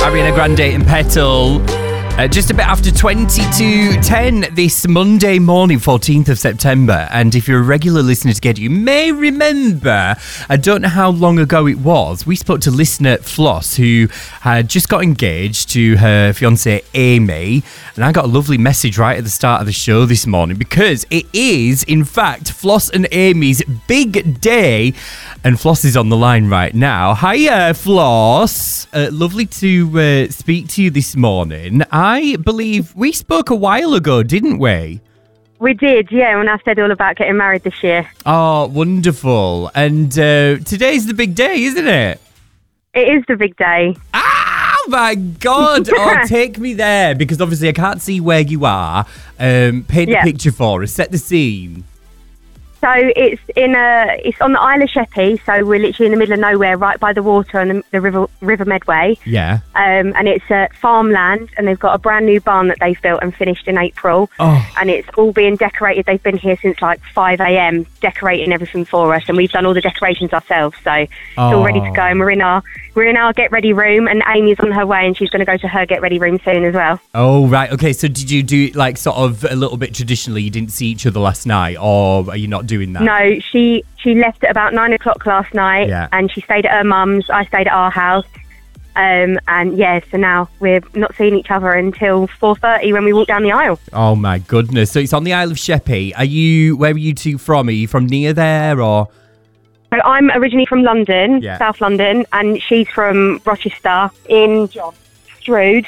Ariana Grande and Petal. Just a bit after 20 to 10 this Monday morning, 14th of September. And if you're a regular listener to Get You may remember, I don't know how long ago it was, we spoke to listener Floss, who had just got engaged to her fiancée Amy. And I got a lovely message right at the start of the show this morning, because it is, in fact, Floss and Amy's big day. And Floss is on the line right now. Hiya, Floss. Lovely to speak to you this morning. I believe we spoke a while ago, didn't we? We did, yeah, when I said all about getting married this year. Oh, wonderful. And today's the big day, isn't it? It is the big day. Oh, my God. Oh, take me there, because obviously I can't see where you are. Paint the picture for us. Set the scene. So it's on the Isle of Sheppey, so we're literally in the middle of nowhere, right by the water and the River Medway. Yeah. And it's farmland, and they've got a brand new barn that they've built and finished in April. Oh. And it's all being decorated. They've been here since like 5 a.m. decorating everything for us, and we've done all the decorations ourselves. So it's all ready to go, and we're in our get ready room, and Amy's on her way, and she's going to go to her get ready room soon as well. Oh, right. Okay, so did you do it like sort of a little bit traditionally? You didn't see each other last night, or are you not doing that? No, she left at about 9 o'clock last night, and she stayed at her mum's. I stayed at our house, and so now we're not seeing each other until 4:30 when we walk down the aisle. Oh my goodness! So it's on the Isle of Sheppey. Where are you two from? Are you from near there, or? So I'm originally from London, South London, and she's from Rochester in Strood.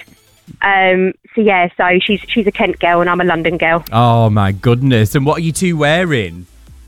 So she's a Kent girl and I'm a London girl. Oh my goodness! And what are you two wearing?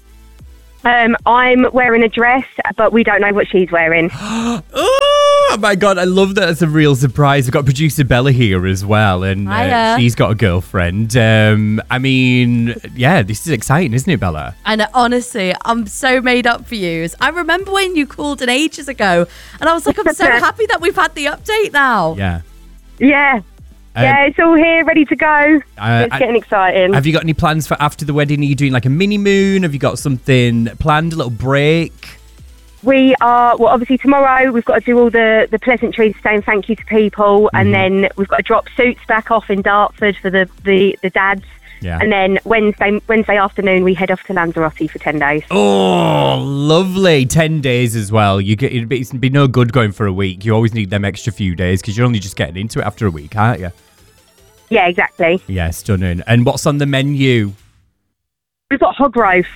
I'm wearing a dress, but we don't know what she's wearing. Oh my God, I love that. It's a real surprise. I've got producer Bella here as well, and she's got a girlfriend. I mean, this is exciting, isn't it, Bella? And honestly, I'm so made up for you. I remember when you called in ages ago, and I was like, I'm so happy that we've had the update now. Yeah. Yeah. It's all here, ready to go. It's getting exciting. Have you got any plans for after the wedding? Are you doing like a mini moon? Have you got something planned, a little break? We are, obviously tomorrow we've got to do all the pleasantries saying thank you to people, and then we've got to drop suits back off in Dartford for the dads. Yeah. And then Wednesday afternoon we head off to Lanzarote for 10 days. Oh, lovely. 10 days as well. It'd be no good going for a week. You always need them extra few days because you're only just getting into it after a week, aren't you? Yeah, exactly. Yeah, stunning. And what's on the menu? We've got hog roast.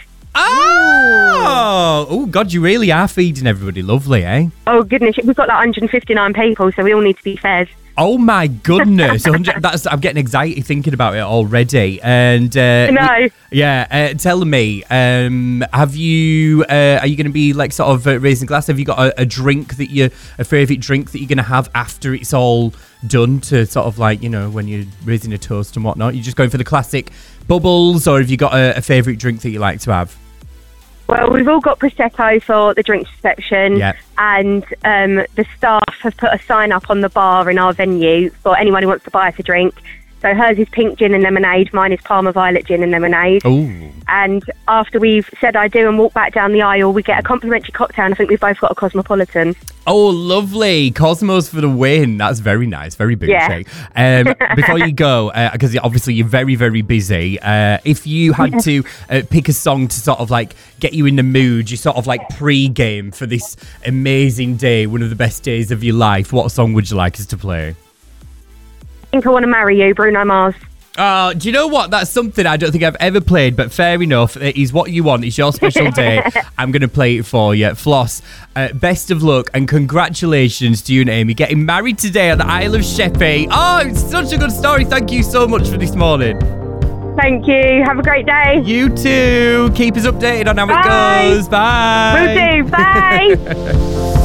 Oh, God, you really are feeding everybody lovely, eh? Oh, goodness. We've got like 159 people, so we all need to be fed. Oh, my goodness. I'm getting anxiety thinking about it already. And no. Tell me, are you going to be like sort of raising glass? Have you got a drink a favourite drink that you're going to have after it's all done to sort of like, you know, when you're raising a toast and whatnot? You're just going for the classic bubbles, or have you got a favourite drink that you like to have? Well, we've all got Prosecco for the drinks section, and the staff have put a sign up on the bar in our venue for anyone who wants to buy us a drink. So hers is pink gin and lemonade, mine is Parma Violet gin and lemonade. Ooh. And after we've said I do and walk back down the aisle, we get a complimentary cocktail, and I think we've both got a Cosmopolitan. Oh, lovely. Cosmos for the win. That's very nice. Very bougie. Before you go, because obviously you're very, very busy, if you had to pick a song to sort of like get you in the mood, you sort of like pre-game for this amazing day, one of the best days of your life, what song would you like us to play? I think I Want to Marry You, Bruno Mars. Do you know what? That's something I don't think I've ever played, but fair enough. It is what you want. It's your special day. I'm going to play it for you. Floss, best of luck and congratulations to you and Amy getting married today on the Isle of Sheppey. Oh, it's such a good story. Thank you so much for this morning. Thank you. Have a great day. You too. Keep us updated on how it goes. Bye. Will do. Bye.